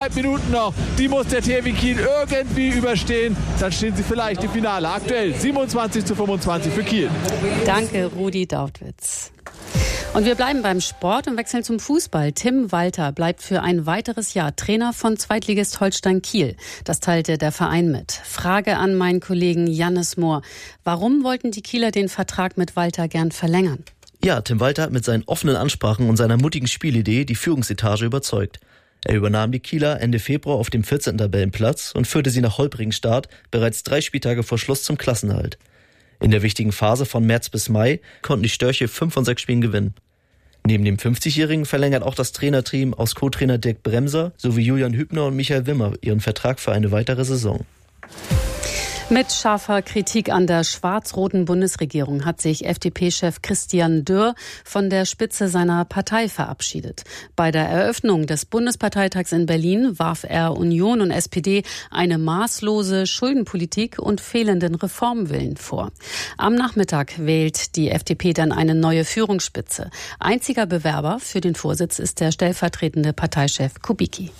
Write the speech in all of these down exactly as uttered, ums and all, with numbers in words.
Eineinhalb Minuten noch. Die muss der T H W Kiel irgendwie überstehen. Dann stehen sie vielleicht im Finale. Aktuell siebenundzwanzig zu fünfundzwanzig für Kiel. Danke, Rudi Dautwitz. Und wir bleiben beim Sport und wechseln zum Fußball. Tim Walter bleibt für ein weiteres Jahr Trainer von Zweitligist Holstein Kiel. Das teilte der Verein mit. Frage an meinen Kollegen Jannis Mohr. Warum wollten die Kieler den Vertrag mit Walter gern verlängern? Ja, Tim Walter hat mit seinen offenen Ansprachen und seiner mutigen Spielidee die Führungsetage überzeugt. Er übernahm die Kieler Ende Februar auf dem vierzehnten Tabellenplatz und führte sie nach holprigen Start bereits drei Spieltage vor Schluss zum Klassenerhalt. In der wichtigen Phase von März bis Mai konnten die Störche fünf von sechs Spielen gewinnen. Neben dem fünfzigjährigen verlängert auch das Trainerteam aus Co-Trainer Dirk Bremser sowie Julian Hübner und Michael Wimmer ihren Vertrag für eine weitere Saison. Mit scharfer Kritik an der schwarz-roten Bundesregierung hat sich F D P-Chef Christian Dürr von der Spitze seiner Partei verabschiedet. Bei der Eröffnung des Bundesparteitags in Berlin warf er Union und S P D eine maßlose Schuldenpolitik und fehlenden Reformwillen vor. Am Nachmittag wählt die F D P dann eine neue Führungsspitze. Einziger Bewerber für den Vorsitz ist der stellvertretende Parteichef Kubicki.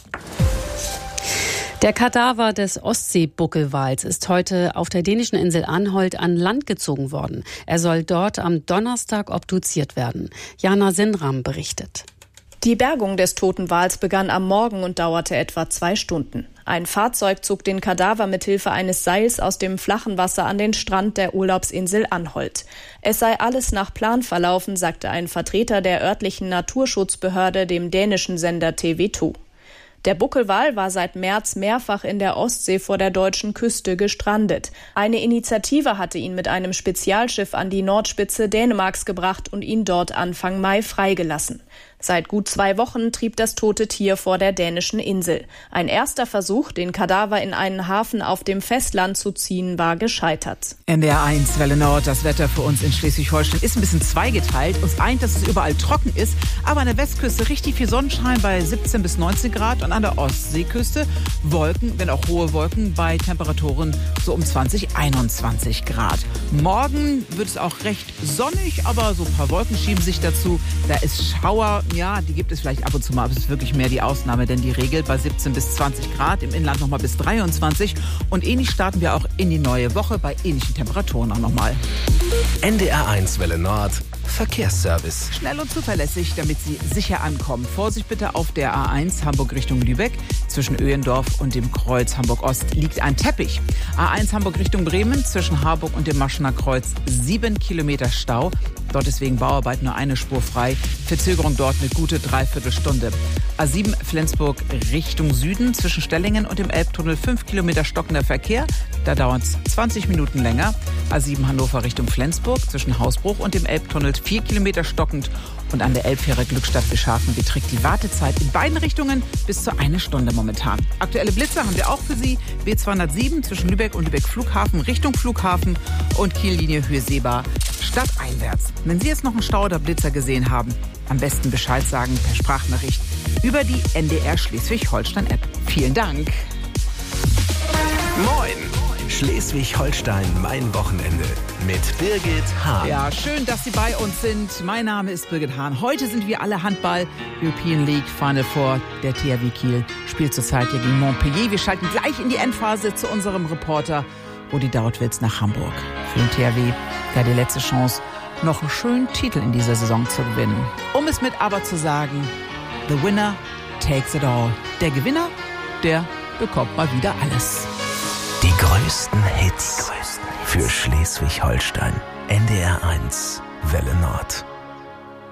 Der Kadaver des Ostseebuckelwals ist heute auf der dänischen Insel Anholt an Land gezogen worden. Er soll dort am Donnerstag obduziert werden. Jana Sinram berichtet. Die Bergung des toten Wals begann am Morgen und dauerte etwa zwei Stunden. Ein Fahrzeug zog den Kadaver mithilfe eines Seils aus dem flachen Wasser an den Strand der Urlaubsinsel Anholt. Es sei alles nach Plan verlaufen, sagte ein Vertreter der örtlichen Naturschutzbehörde dem dänischen Sender T V zwei. Der Buckelwal war seit März mehrfach in der Ostsee vor der deutschen Küste gestrandet. Eine Initiative hatte ihn mit einem Spezialschiff an die Nordspitze Dänemarks gebracht und ihn dort Anfang Mai freigelassen. Seit gut zwei Wochen trieb das tote Tier vor der dänischen Insel. Ein erster Versuch, den Kadaver in einen Hafen auf dem Festland zu ziehen, war gescheitert. N D R eins, Welle Nord, das Wetter für uns in Schleswig-Holstein ist ein bisschen zweigeteilt. Uns eint, dass es überall trocken ist, aber an der Westküste richtig viel Sonnenschein bei siebzehn bis neunzehn Grad und an der Ostseeküste Wolken, wenn auch hohe Wolken, bei Temperaturen so um zwanzig, einundzwanzig Grad. Morgen wird es auch recht sonnig, aber so ein paar Wolken schieben sich dazu. Da ist Schauer. Ja, die gibt es vielleicht ab und zu mal, aber es ist wirklich mehr die Ausnahme, denn die Regel bei siebzehn bis zwanzig Grad, im Inland nochmal bis dreiundzwanzig. Und ähnlich starten wir auch in die neue Woche bei ähnlichen Temperaturen auch nochmal. N D R eins Welle Nord, Verkehrsservice. Schnell und zuverlässig, damit Sie sicher ankommen. Vorsicht bitte auf der A eins Hamburg Richtung Lübeck. Zwischen Öhendorf und dem Kreuz Hamburg-Ost liegt ein Teppich. A eins Hamburg Richtung Bremen, zwischen Harburg und dem Maschener Kreuz sieben Kilometer Stau. Dort ist wegen Bauarbeit nur eine Spur frei. Verzögerung dort eine gute Dreiviertelstunde. A sieben Flensburg Richtung Süden, zwischen Stellingen und dem Elbtunnel fünf Kilometer stockender Verkehr. Da dauert es zwanzig Minuten länger. A sieben Hannover Richtung Flensburg, zwischen Hausbruch und dem Elbtunnel vier Kilometer stockend. Und an der Elbfähre Glückstadt Bischhafen beträgt die Wartezeit in beiden Richtungen bis zu eine Stunde momentan. Aktuelle Blitzer haben wir auch für Sie. B zweihundertsieben zwischen Lübeck und Lübeck Flughafen Richtung Flughafen und Kiellinie Höhe Seebar stadteinwärts. Wenn Sie jetzt noch einen Stau oder Blitzer gesehen haben, am besten Bescheid sagen per Sprachnachricht über die N D R Schleswig-Holstein-App. Vielen Dank. Moin! Schleswig-Holstein, mein Wochenende mit Birgit Hahn. Ja, schön, dass Sie bei uns sind. Mein Name ist Birgit Hahn. Heute sind wir alle Handball. European League Final Four. Der T H W Kiel spielt zurzeit hier gegen Montpellier. Wir schalten gleich in die Endphase zu unserem Reporter Rudi Dautwitz nach Hamburg. Für den T H W ja die letzte Chance, noch einen schönen Titel in dieser Saison zu gewinnen. Um es mit aber zu sagen, the winner takes it all. Der Gewinner, der bekommt mal wieder alles. Die größten Hits für Schleswig-Holstein. N D R eins, Welle Nord.